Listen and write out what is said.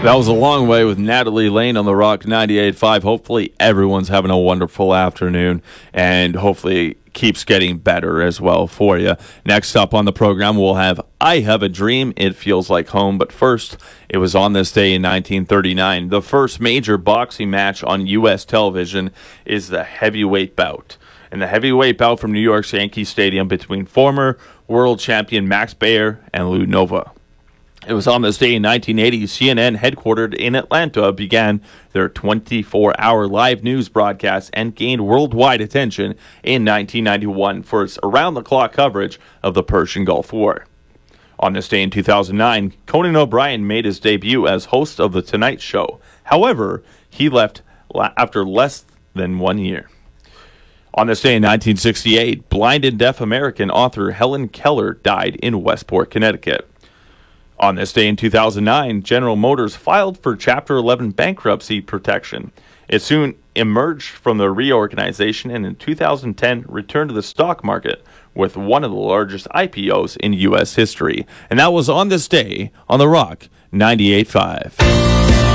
That was a long way with Natalie Lane on the Rock 98.5. Hopefully everyone's having a wonderful afternoon, and hopefully it keeps getting better as well for you. Next up on the program, we'll have I Have a Dream, It Feels Like Home. But first, it was on this day in 1939. The first major boxing match on U.S. television is the heavyweight bout. And the heavyweight bout from New York's Yankee Stadium between former world champion Max Baer and Lou Nova. It was on this day in 1980, CNN, headquartered in Atlanta, began their 24-hour live news broadcast and gained worldwide attention in 1991 for its around-the-clock coverage of the Persian Gulf War. On this day in 2009, Conan O'Brien made his debut as host of The Tonight Show. However, he left after less than 1 year. On this day in 1968, blind and deaf American author Helen Keller died in Westport, Connecticut. On this day in 2009, General Motors filed for Chapter 11 bankruptcy protection. It soon emerged from the reorganization and in 2010 returned to the stock market with one of the largest IPOs in U.S. history. And that was on this day on The Rock 98.5.